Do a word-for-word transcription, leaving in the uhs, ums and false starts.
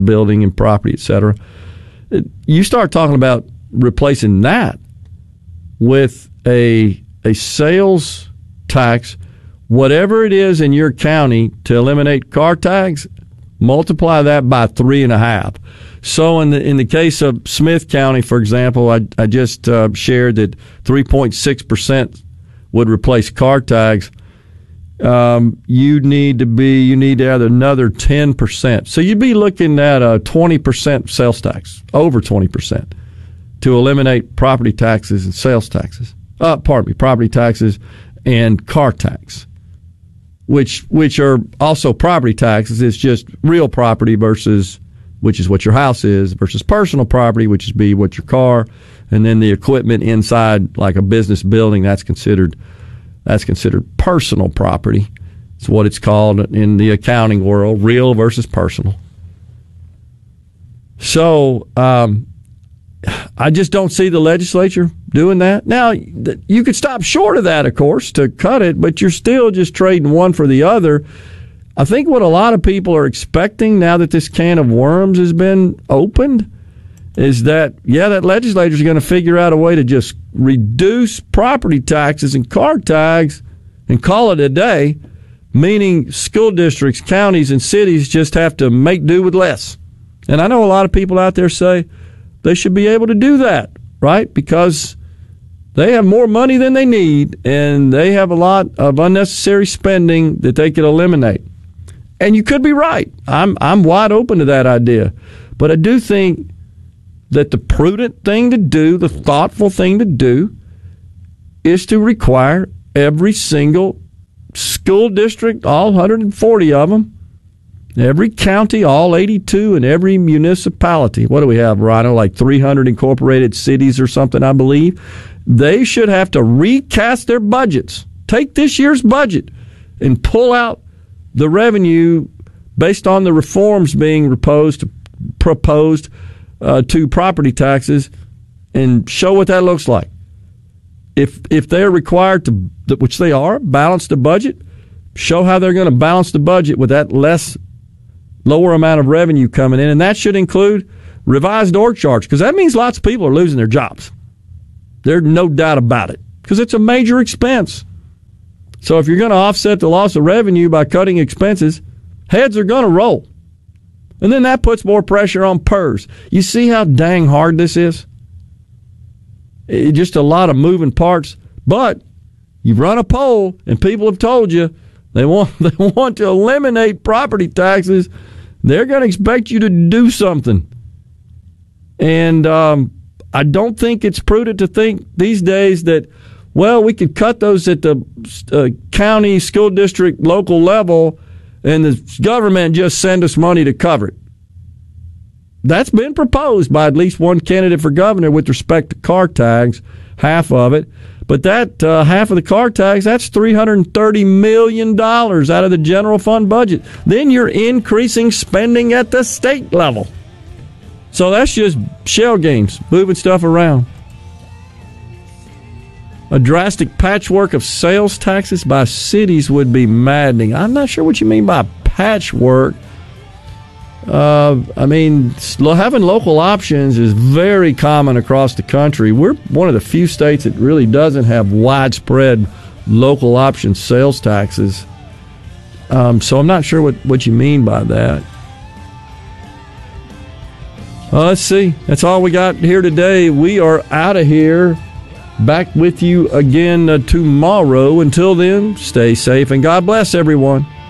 building and property, et cetera. You start talking about replacing that with a a sales tax, whatever it is in your county to eliminate car tags, multiply that by three and a half. So in the in the case of Smith County, for example, I, I just uh, shared that three point six percent would replace car tags. Um, you need to be, you need to add another ten percent. So you'd be looking at a twenty percent sales tax, over twenty percent, to eliminate property taxes and sales taxes. Uh, pardon me, property taxes and car tax, which which are also property taxes. It's just real property versus, which is what your house is, versus personal property, which is be what your car, and then the equipment inside, like a business building, that's considered That's considered personal property. It's what it's called in the accounting world, real versus personal. So um, I just don't see the legislature doing that. Now, you could stop short of that, of course, to cut it, but you're still just trading one for the other. I think what a lot of people are expecting now that this can of worms has been opened is that, yeah, that legislature is going to figure out a way to just reduce property taxes and car tags and call it a day, meaning school districts, counties, and cities just have to make do with less. And I know a lot of people out there say they should be able to do that, right? Because they have more money than they need, and they have a lot of unnecessary spending that they could eliminate. And you could be right. I'm I'm wide open to that idea. But I do think that the prudent thing to do, the thoughtful thing to do, is to require every single school district, all one hundred forty of them, every county, all eighty-two, and every municipality. What do we have, Rhino? Like three hundred incorporated cities or something, I believe. They should have to recast their budgets. Take this year's budget and pull out the revenue based on the reforms being proposed, proposed Uh, to property taxes, and show what that looks like. If if they're required to, which they are, balance the budget, show how they're going to balance the budget with that less, lower amount of revenue coming in, and that should include revised org charts, because that means lots of people are losing their jobs. There's no doubt about it, because it's a major expense. So if you're going to offset the loss of revenue by cutting expenses, heads are going to roll. And then that puts more pressure on P E R S. You see how dang hard this is? It, just a lot of moving parts. But you run a poll, and people have told you they want they want to eliminate property taxes. They're going to expect you to do something. And um, I don't think it's prudent to think these days that, well, we could cut those at the uh, county, school district, local level, and the government just send us money to cover it. That's been proposed by at least one candidate for governor with respect to car tags, half of it. But that uh, half of the car tags, that's three hundred thirty million dollars out of the general fund budget. Then you're increasing spending at the state level. So that's just shell games, moving stuff around. A drastic patchwork of sales taxes by cities would be maddening. I'm not sure what you mean by patchwork. Uh, I mean, having local options is very common across the country. We're one of the few states that really doesn't have widespread local option sales taxes. Um, so I'm not sure what, what you mean by that. Uh, let's see. That's all we got here today. We are out of here. Back with you again uh, tomorrow. Until then, stay safe and God bless everyone.